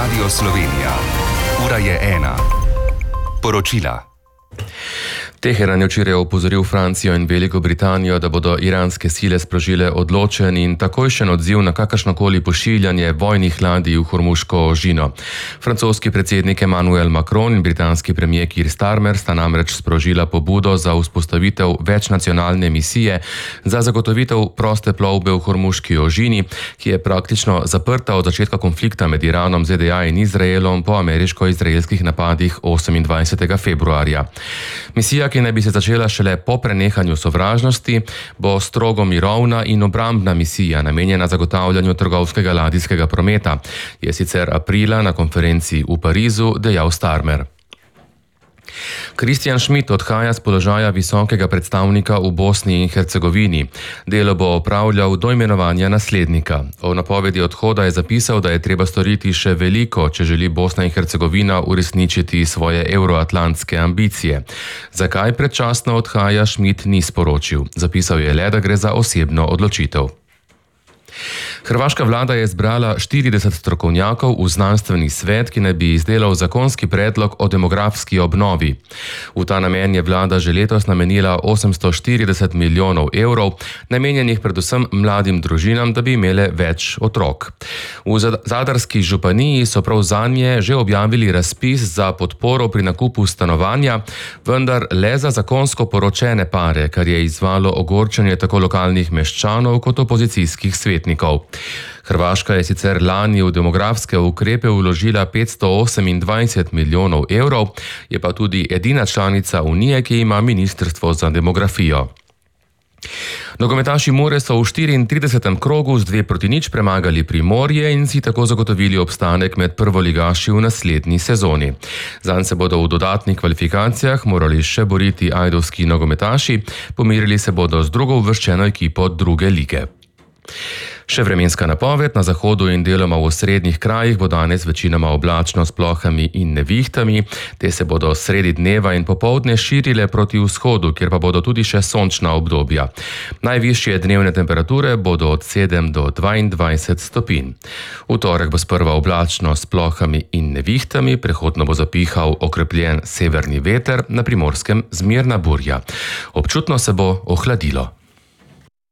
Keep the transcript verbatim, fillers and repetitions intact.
Radio Slovenija. Ura je ena. Poročila. Teheran je včeraj opozoril Francijo in Veliko Britanijo, da bodo iranske sile sprožile odločen in takojšen odziv na kakršnokoli pošiljanje vojnih ladij v Hormuško ožino. Francoski predsednik Emmanuel Macron in britanski premier Keir Starmer sta namreč sprožila pobudo za vzpostavitev večnacionalne misije za zagotovitev proste plovbe v Hormuški ožini, ki je praktično zaprta od začetka konflikta med Iranom, Z D A in Izraelom po ameriško-izraelskih napadih osemindvajsetega februarja. Misija, ki naj bi se začela šele po prenehanju sovražnosti, bo strogo mirovna in obrambna misija, namenjena zagotavljanju trgovskega ladijskega prometa, je sicer aprila na konferenci v Parizu dejal Starmer. Christian Schmidt odhaja z položaja visokega predstavnika v Bosni in Hercegovini. Delo bo opravljal do imenovanja naslednika. O napovedi odhoda je zapisal, da je treba storiti še veliko, če želi Bosna in Hercegovina uresničiti svoje euroatlantske ambicije. Zakaj predčasno odhaja, Schmidt ni sporočil. Zapisal je le, da gre za osebno odločitev. Hrvaška vlada je zbrala štirideset strokovnjakov v znanstveni svet, ki naj bi izdelal zakonski predlog o demografski obnovi. V ta namen je vlada že letos namenila osemsto štirideset milijonov evrov, namenjenih predvsem mladim družinam, da bi imele več otrok. V zadarski županiji so prav zanje že objavili razpis za podporo pri nakupu stanovanja, vendar le za zakonsko poročene pare, kar je izzvalo ogorčenje tako lokalnih meščanov kot opozicijskih svetnikov. Hrvaška je sicer lani v demografske ukrepe vložila petsto osemindvajset milijonov evrov, je pa tudi edina članica Unije, ki ima ministrstvo za demografijo. Nogometaši Mure so v štiriintridesetem krogu z dve proti nič premagali Primorje in si tako zagotovili obstanek med prvoligaši v naslednji sezoni. Zanj se bodo v dodatnih kvalifikacijah morali še boriti ajdovski nogometaši, pomirili se bodo z drugo uvrščeno ekipo druge lige. Še vremenska napoved. Na zahodu in deloma v osrednjih krajih bo danes večinoma oblačno s plohami in nevihtami. Te se bodo sredi dneva in popoldne širile proti vzhodu, kjer pa bodo tudi še sončna obdobja. Najvišje dnevne temperature bodo od sedem do dvaindvajset stopinj. V torek bo sprva oblačno s plohami in nevihtami, prehodno bo zapihal okrepljen severni veter, na Primorskem zmerna burja. Občutno se bo ohladilo.